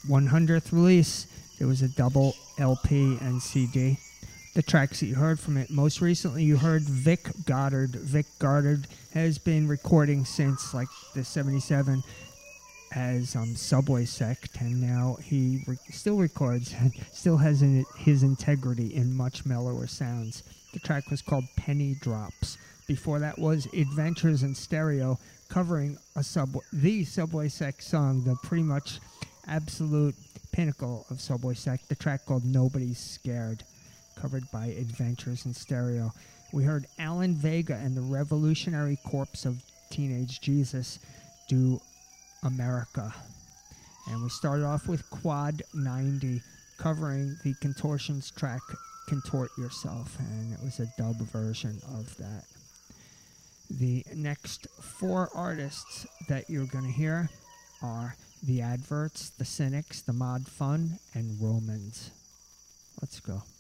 100th release. It was a double LP and CD. The tracks that you heard from it, most recently you heard Vic Goddard. Vic Goddard has been recording since like the 77 as Subway Sect, and now he still records and still has his integrity in much mellower sounds. The track was called Penny Drops. Before that was Adventures in Stereo, covering the Subway Sect song, the pretty much absolute pinnacle of Subway Sect, the track called Nobody's Scared, covered by Adventures in Stereo. We heard Alan Vega and the Revolutionary Corpse of Teenage Jesus do America. And we started off with Quad 90, covering the Contortions track Contort Yourself, and it was a dub version of that. The next four artists that you're going to hear are The Adverts, The Cynics, The Mod Fun, and Romans. Let's go.